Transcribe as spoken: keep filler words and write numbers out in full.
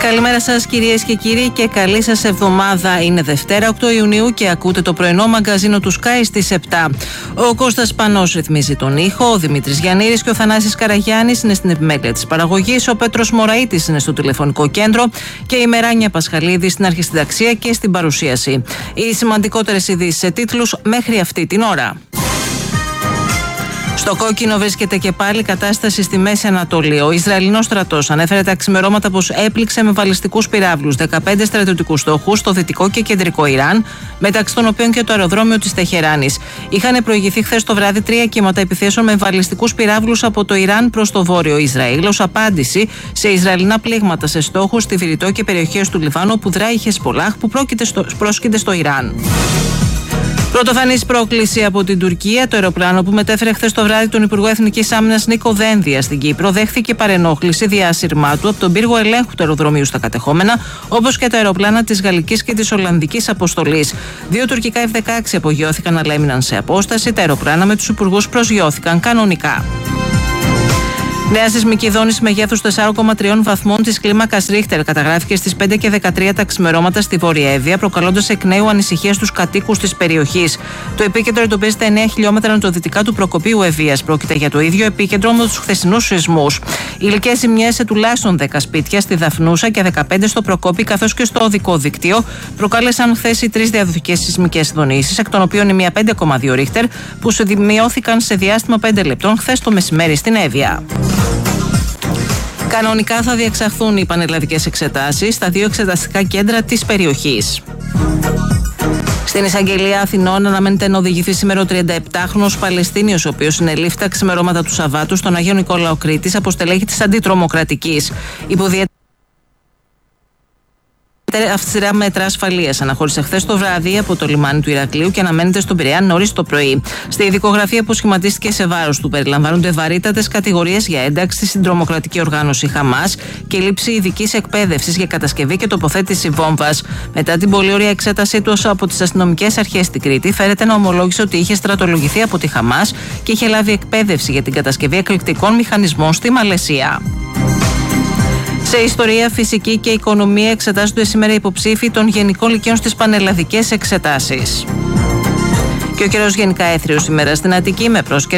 Καλημέρα σας κυρίες και κύριοι και καλή σας εβδομάδα. Είναι Δευτέρα οκτώ Ιουνίου και ακούτε το πρωινό μαγκαζίνο του Sky στις επτά. Ο Κώστας Πανός ρυθμίζει τον ήχο, ο Δημήτρης Γιαννήρης και ο Θανάσης Καραγιάννης είναι στην επιμέλεια της παραγωγής, ο Πέτρος Μωραΐτης είναι στο τηλεφωνικό κέντρο και η Μεράνια Πασχαλίδη στην αρχισυνταξία και στην παρουσίαση. Οι σημαντικότερες ειδήσεις σε τίτλους μέχρι αυτή την ώρα. Στο κόκκινο βρίσκεται και πάλι κατάσταση στη Μέση Ανατολή. Ο Ισραηλινός στρατός ανέφερε τα ξημερώματα πως έπληξε με βαλιστικούς πυράβλους δεκαπέντε στρατιωτικούς στόχους στο δυτικό και κεντρικό Ιράν, μεταξύ των οποίων και το αεροδρόμιο της Τεχεράνης. Είχαν προηγηθεί χθες το βράδυ τρία κύματα επιθέσεων με βαλιστικούς πυράβλους από το Ιράν προς το βόρειο Ισραήλ, ως απάντηση σε Ισραηλινά πλήγματα σε στόχους στη Βηρητό και περιοχές του Λιβάνου που δράει η Χεσπολάχ που πρόκειται στο Ιράν. Πρωτοφανής πρόκληση από την Τουρκία. Το αεροπλάνο που μετέφερε χθες το βράδυ τον Υπουργό Εθνικής Άμυνας Νίκο Δένδια στην Κύπρο δέχθηκε παρενόχληση διάσυρμά του από τον πύργο ελέγχου του αεροδρομίου στα κατεχόμενα, όπως και τα αεροπλάνα της Γαλλικής και της Ολλανδικής αποστολής. Δύο τουρκικά εφ δεκαέξι απογειώθηκαν αλλά έμειναν σε απόσταση. Τα αεροπλάνα με τους υπουργούς προσγειώθηκαν κανονικά. Νέα σεισμική δόνηση μεγέθους τέσσερα κόμμα τρία βαθμών της κλίμακας Ρίχτερ καταγράφηκε στις πέντε και δεκατρία τα ξημερώματα στη Βόρεια Εύβοια, προκαλώντας εκ νέου ανησυχία στους κατοίκους της περιοχής. Το επίκεντρο εντοπίζεται εννέα χιλιόμετρα νοτιοδυτικά του Προκοπίου Ευβοίας. Πρόκειται για το ίδιο επίκεντρο με τους χθεσινούς σεισμούς. Υλικές ζημιές σε τουλάχιστον δέκα σπίτια στη Δαφνούσα και δεκαπέντε στο Προκόπη, καθώς και στο οδικό δίκτυο, προκάλεσαν χθες οι τρεις διαδοχικές σεισμικές δονήσεις, εκ των οποίων η μία πέντε κόμμα δύο Ρίχτερ, που σημειώθηκαν σε διάστημα πέντε λεπτών χθες το μεσημέρι στην Εύβοια. Κανονικά θα διεξαχθούν οι πανελλαδικές εξετάσεις στα δύο εξεταστικά κέντρα της περιοχής. Στην Εισαγγελία Αθηνών αναμένεται να οδηγηθεί σήμερα ο τριανταεπτάχρονος Παλαιστίνιος, ο οποίος συνελήφθη τα ξημερώματα του Σαββάτου στον Αγίο Νικόλαο Κρήτης από στελέχη της Αντιτρομοκρατικής. Αυστηρά μέτρα ασφαλείας αναχώρησε χθες το βράδυ από το λιμάνι του Ηρακλείου και αναμένεται στον Πειραιά νωρίς το πρωί. Στη ειδικογραφία που σχηματίστηκε σε βάρος του περιλαμβάνονται βαρύτατες κατηγορίες για ένταξη στην τρομοκρατική οργάνωση Χαμάς και λήψη ειδικής εκπαίδευσης για κατασκευή και τοποθέτηση βόμβας. Μετά την πολύ ωραία εξέτασή του από τις αστυνομικές αρχές στην Κρήτη, φέρεται να ομολόγησε ότι είχε στρατολογηθεί από τη Χαμάς και είχε λάβει εκπαίδευση για την κατασκευή εκρηκτικών μηχανισμών στη Μαλαισία. Σε ιστορία, φυσική και οικονομία εξετάζονται σήμερα οι υποψήφοι των γενικών λυκείων στις πανελλαδικές εξετάσεις. Και ο καιρός γενικά έθριος σήμερα στην Αττική με πρόσκαιρες